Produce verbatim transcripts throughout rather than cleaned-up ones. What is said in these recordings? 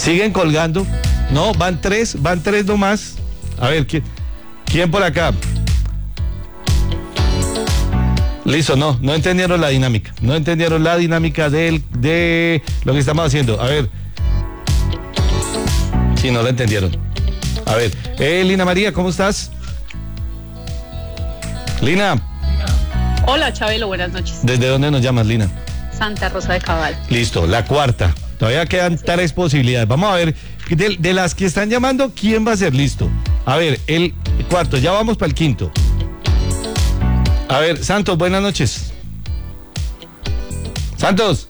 Siguen colgando. No, van tres, van tres nomás. A ver, ¿quién, quién por acá? Listo, no, no entendieron la dinámica. No entendieron la dinámica del, de lo que estamos haciendo. A ver. Sí, no la entendieron. A ver, eh, Lina María, ¿cómo estás? Lina. Hola, Chabelo, buenas noches. ¿Desde dónde nos llamas, Lina? Santa Rosa de Cabal. Listo, la cuarta. Todavía quedan tres posibilidades. Vamos a ver, de, de las que están llamando, ¿quién va a ser? Listo. A ver, el cuarto, ya vamos para el quinto. A ver, Santos, buenas noches. Santos.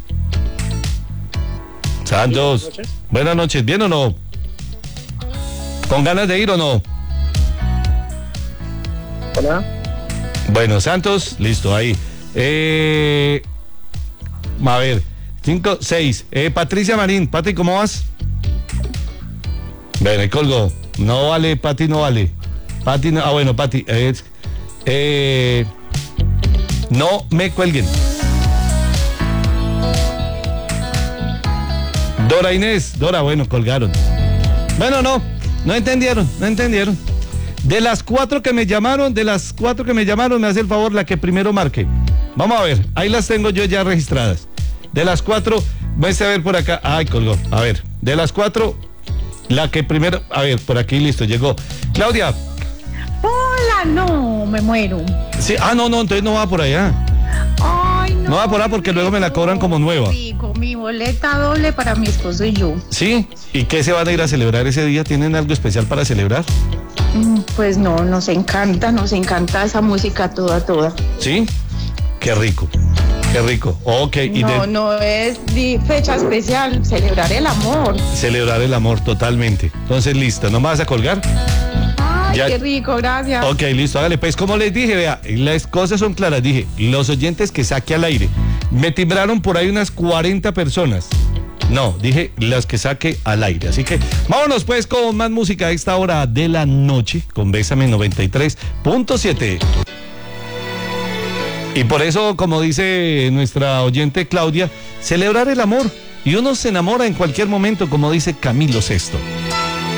Santos. Buenas noches. Buenas noches, ¿bien o no? ¿Con ganas de ir o no? Hola. Bueno, Santos, listo, ahí. Eh, a ver, cinco, seis. Eh, Patricia Marín, Pati, ¿cómo vas? Ven, ahí colgó. No vale, Pati, no vale. Pati, no, ah, bueno, Pati. Eh, eh, no me cuelguen. Dora Inés, Dora, bueno, colgaron. Bueno, no, no entendieron, no entendieron. De las cuatro que me llamaron, de las cuatro que me llamaron, me hace el favor la que primero marque. Vamos a ver, ahí las tengo yo ya registradas. De las cuatro, vais a ver por acá. Ay, colgó. A ver, de las cuatro, la que primero, a ver, por aquí, listo, llegó. Claudia. Hola, no, me muero. Sí, ah, no, no, entonces no va por allá. Ay, no. No va por allá porque luego me la cobran como nueva. Rico, mi boleta doble para mi esposo y yo. ¿Sí? ¿Y qué se van a ir a celebrar ese día? ¿Tienen algo especial para celebrar? Pues no, nos encanta, nos encanta esa música toda, toda. ¿Sí? Qué rico, qué rico. Ok. Y no, de... no es di fecha especial, celebrar el amor. Celebrar el amor, totalmente. Entonces, listo, ¿no me vas a colgar? Ay, Ya... qué rico, gracias. Ok, listo, hágale. Pues como les dije, vea, las cosas son claras. Dije, los oyentes que saque al aire. Me timbraron por ahí unas cuarenta personas. No, dije las que saque al aire. Así que vámonos pues con más música a esta hora de la noche con Bésame noventa y tres punto siete. Y por eso, como dice nuestra oyente Claudia, celebrar el amor. Y uno se enamora en cualquier momento, como dice Camilo Sesto.